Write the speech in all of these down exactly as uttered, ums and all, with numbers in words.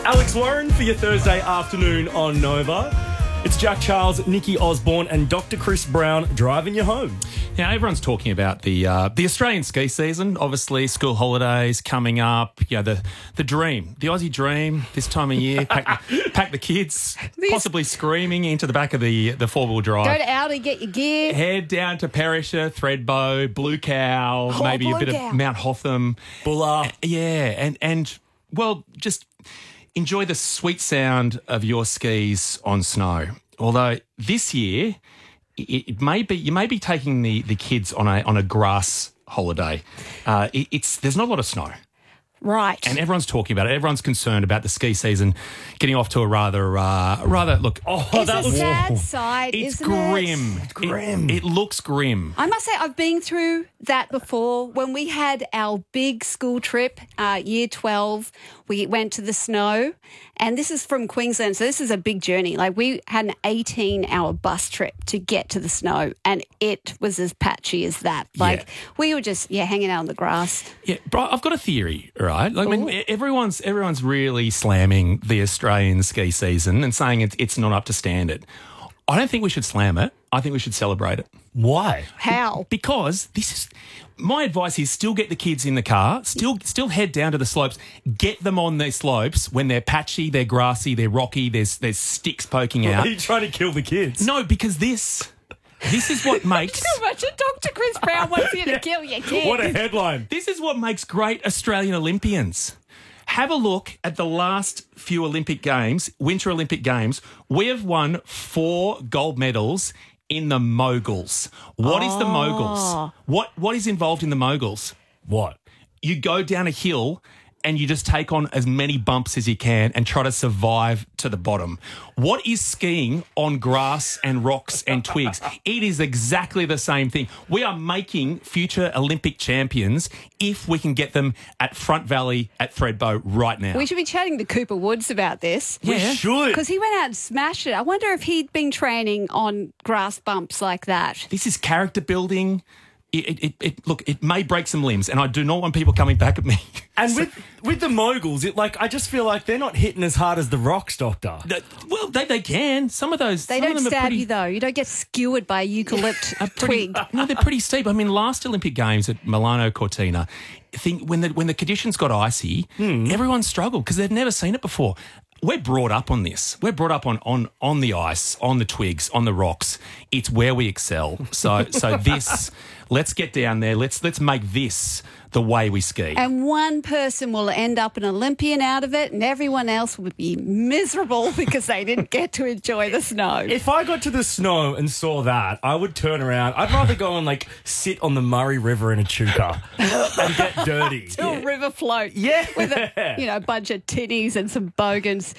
Alex Warren for your Thursday afternoon on Nova. It's Jack Charles, Nikki Osborne and Doctor Chris Brown driving you home. Now, everyone's talking about the uh, the Australian ski season. Obviously, school holidays coming up. You know, the, the dream, the Aussie dream this time of year. Pack, the, pack the kids, This- possibly screaming into the back of the, the four-wheel drive. Go to Aldi, get your gear. Head down to Perisher, Thredbo, Blue Cow, Oh, maybe Blue a bit Cow. of Mount Hotham. Bulla. Yeah, and, and well, just enjoy the sweet sound of your skis on snow. Although this year, it, it may be you may be taking the, the kids on a on a grass holiday. Uh, it, it's there's not a lot of snow, Right. and everyone's talking about it. Everyone's concerned about the ski season getting off to a rather uh, rather look. Oh, it's that a was sad sight, It's isn't grim. it? It's grim. It, it looks grim. I must say, I've been through that before. When we had our big school trip, uh, year twelve, we went to the snow. And this is from Queensland, so this is a big journey. Like, we had an eighteen-hour bus trip to get to the snow, and it was as patchy as that. Like, Yeah. we were just, yeah, hanging out on the grass. Yeah, bro, I've got a theory, right? Like, I mean, Ooh. everyone's everyone's really slamming the Australian ski season and saying it's it's not up to standard. I don't think we should slam it. I think we should celebrate it. Why? How? Because this is my advice is still get the kids in the car, still still head down to the slopes, get them on these slopes when they're patchy, they're grassy, they're rocky, there's there's sticks poking Are out. you trying to kill the kids? No, because this this is what makes Too much of Doctor Chris Brown wants you to kill your kids. What a headline. This is what makes great Australian Olympians. Have a look at the last few Olympic Games, Winter Olympic Games. We have won four gold medals in the moguls. What is the moguls? What What is involved in the moguls? What? You go down a hill and you just take on as many bumps as you can and try to survive to the bottom. What is skiing on grass and rocks and twigs? It is exactly the same thing. We are making future Olympic champions if we can get them at Front Valley at Thredbo right now. We should be chatting to Cooper Woods about this. We Yeah. should. Because he went out and smashed it. I wonder if he'd been training on grass bumps like that. This is character building. It, it, it, it, look, it may break some limbs, and I do not want people coming back at me. And with with the moguls, it like I just feel like they're not hitting as hard as the rocks, Doctor. That- well, they, they can. Some of those. They some don't of them are stab pretty, you, though. You don't get skewered by a eucalypt are pretty, twig. no, they're pretty steep. I mean, last Olympic Games at Milano Cortina, I think when the when the conditions got icy, everyone struggled because they'd never seen it before. We're brought up on this. We're brought up on, on, on the ice, on the twigs, on the rocks. It's where we excel. So so this, let's get down there. Let's let's make this the way we ski. And one person will end up an Olympian out of it, and everyone else would be miserable because they didn't get to enjoy the snow. If I got to the snow and saw that, I would turn around. I'd rather go and like sit on the Murray River in a chuka and get dirty. To a river float. Yeah. With a, you know, bunch of tinnies and some bogans.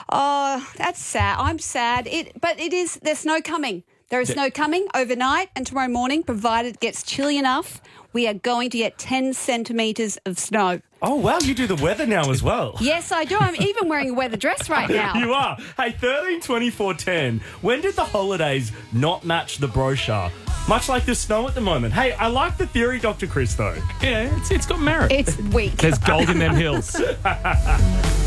Oh, that's sad. I'm sad. It, but it is, there's snow coming. There is snow coming overnight and tomorrow morning, provided it gets chilly enough. We are going to get ten centimetres of snow. Oh, wow, you do the weather now as well. Yes, I do. I'm even wearing a weather dress right now. You are. Hey, thirteen twenty-four ten. When did the holidays not match the brochure? Much like the snow at the moment. Hey, I like the theory, Doctor Chris, though. yeah, it's, it's got merit. It's weak. There's gold in them hills.